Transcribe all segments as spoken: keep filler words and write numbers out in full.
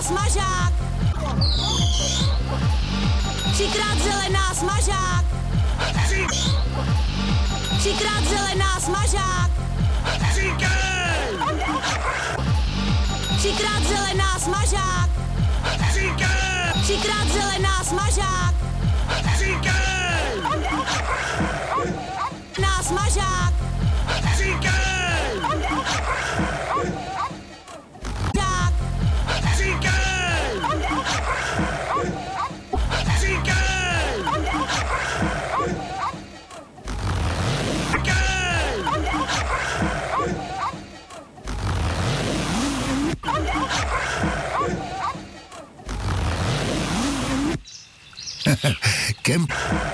smažák. Třikrát zelená smažák. Třikrát zelená smažák. Třikrát zelená smažák. Třikrát zelená smažák. Na smažák. Kemp.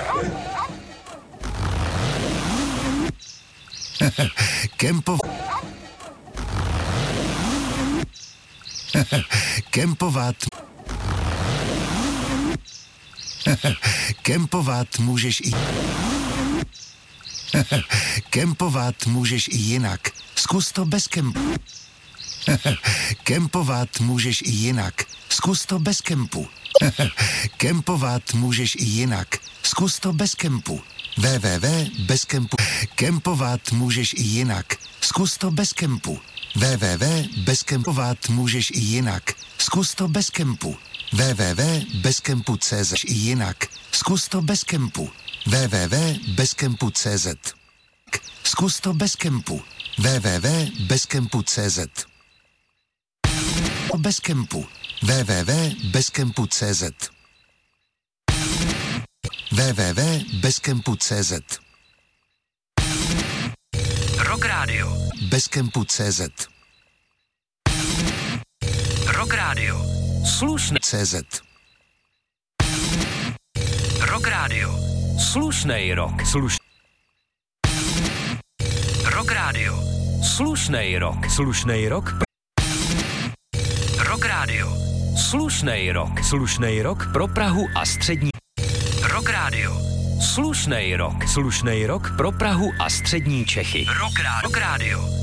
Kempov. Kempovat. Kempovat můžeš i... Kempovat můžeš i jinak. Zkus to bez kempu. Kempovat můžeš i jinak. Zkus to bez kempu. Kempovat můžeš i jinak. Zkus to bez kempu. www bez kempu. Kempovat můžeš i jinak. Zkus to bez kempu. www bez kempovat můžeš i jinak. Zkus to bez kempu. www bez kempu tečka cé zet i jinak. Zkus to bez kempu. www bez kempu tečka cé zet. Zkus to bez kempu. www bez kempu tečka cé zet. Bez kempu. www bez kempu tečka cé zet. www bez kempu tečka cé zet. Rock Radio. Bez kempu tečka cé zet. Rock Radio. Slušný cé zet. Rock Radio. Slušnej rock. Sluš... Rock Radio. Slušnej rock. Slušnej rock. Rock Radio. Slušnej rock. Slušnej rock pro Prahu a střední. Rock Radio. Slušnej rock. Slušnej rock pro Prahu a střední Čechy. Rock Radio. Rock Radio.